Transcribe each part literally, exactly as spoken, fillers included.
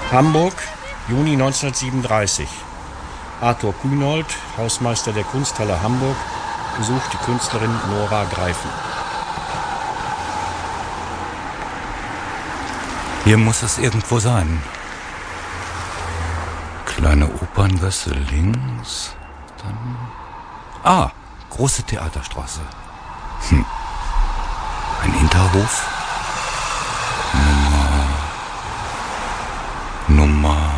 Hamburg, Juni neunzehnhundertsiebenunddreißig. Arthur Kühnold, Hausmeister der Kunsthalle Hamburg, besucht die Künstlerin Nora Greifen. Hier muss es irgendwo sein. Kleine Operngasse links, dann... Ah, große Theaterstraße. Hm. Ein Hinterhof. Nummer... Nummer...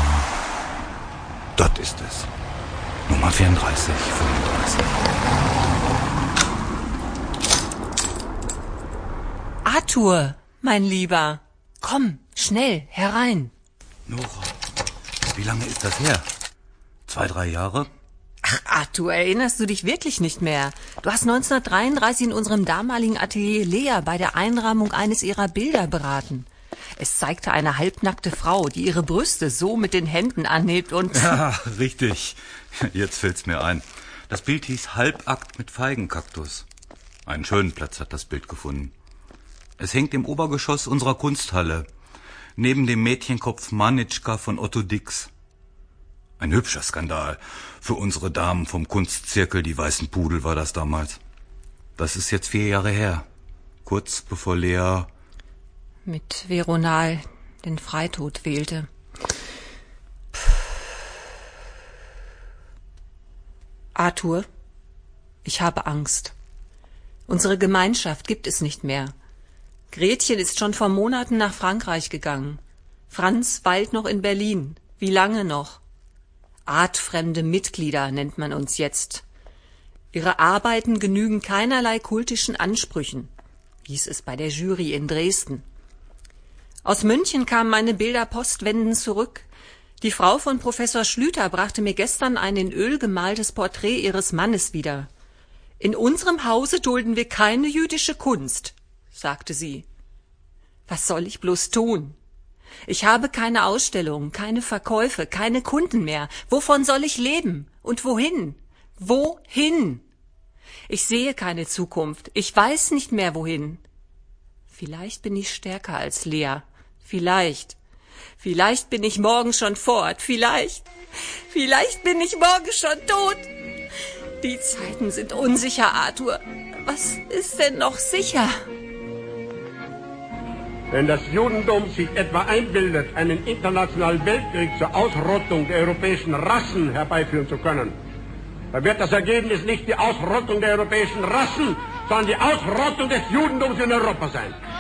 Dort ist es. Nummer vierunddreißig, fünfunddreißig. Arthur, mein Lieber. Komm, schnell, herein. Nora, wie lange ist das her? Zwei, drei Jahre? Ach, Arthur, erinnerst du dich wirklich nicht mehr? Du hast neunzehnhundertdreiunddreißig in unserem damaligen Atelier Lea bei der Einrahmung eines ihrer Bilder beraten. Es zeigte eine halbnackte Frau, die ihre Brüste so mit den Händen anhebt und... Ja, richtig. Jetzt fällt's mir ein. Das Bild hieß Halbakt mit Feigenkaktus. Einen schönen Platz hat das Bild gefunden. Es hängt im Obergeschoss unserer Kunsthalle, neben dem Mädchenkopf Manitschka von Otto Dix. Ein hübscher Skandal. Für unsere Damen vom Kunstzirkel, die weißen Pudel, war das damals. Das ist jetzt vier Jahre her. Kurz bevor Lea... mit Veronal den Freitod wählte. Arthur, ich habe Angst. Unsere Gemeinschaft gibt es nicht mehr. Gretchen ist schon vor Monaten nach Frankreich gegangen. Franz weilt noch in Berlin. Wie lange noch? Artfremde Mitglieder nennt man uns jetzt. Ihre Arbeiten genügen keinerlei kultischen Ansprüchen, hieß es bei der Jury in Dresden. Aus München kamen meine Bilder postwendend zurück. Die Frau von Professor Schlüter brachte mir gestern ein in Öl gemaltes Porträt ihres Mannes wieder. In unserem Hause dulden wir keine jüdische Kunst, sagte sie. Was soll ich bloß tun? Ich habe keine Ausstellungen, keine Verkäufe, keine Kunden mehr. Wovon soll ich leben? Und wohin? Wohin? Ich sehe keine Zukunft. Ich weiß nicht mehr, wohin. Vielleicht bin ich stärker als Lea. Vielleicht. Vielleicht bin ich morgen schon fort. Vielleicht. Vielleicht bin ich morgen schon tot. Die Zeiten sind unsicher, Arthur. Was ist denn noch sicher? Wenn das Judentum sich etwa einbildet, einen internationalen Weltkrieg zur Ausrottung der europäischen Rassen herbeiführen zu können, dann wird das Ergebnis nicht die Ausrottung der europäischen Rassen, sondern die Ausrottung des Judentums in Europa sein.